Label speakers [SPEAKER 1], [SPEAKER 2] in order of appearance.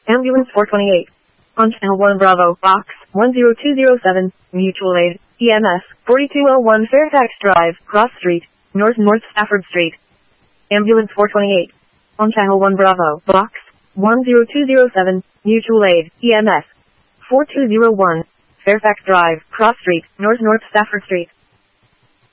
[SPEAKER 1] Ambulance 428. On Channel 1 Bravo, Box 10207, Mutual Aid, EMS, 4201 Fairfax Drive, Cross Street, North Stafford Street. Ambulance 428. On Channel 1 Bravo, Box 10207, Mutual Aid, EMS, 4201, Fairfax Drive, Cross Street, North Stafford Street.